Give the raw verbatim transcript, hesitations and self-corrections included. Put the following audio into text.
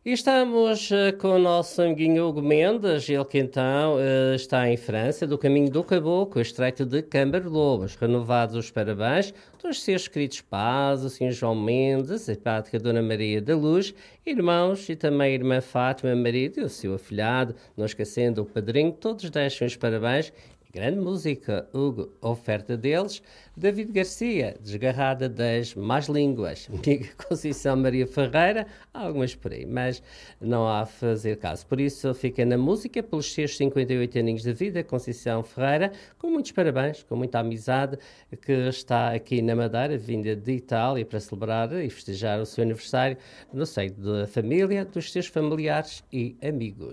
E estamos eh, com o nosso amiguinho Hugo Mendes, ele que então eh, está em França, do caminho do Caboclo, estreito de Cambarlobos. Renovados os parabéns dos seus queridos pais, o senhor João Mendes, a simpática Dona Maria da Luz, irmãos e também a irmã Fátima, marido e o seu afilhado, não esquecendo o padrinho, todos deixam os parabéns. Grande música, Hugo, oferta deles. David Garcia, desgarrada das más línguas. Amiga Conceição Maria Ferreira, há algumas por aí, mas não há a fazer caso. Por isso, fica na música, pelos seus cinquenta e oito aninhos de vida, Conceição Ferreira, com muitos parabéns, com muita amizade, que está aqui na Madeira, vinda de Itália, para celebrar e festejar o seu aniversário no seio da família, dos seus familiares e amigos.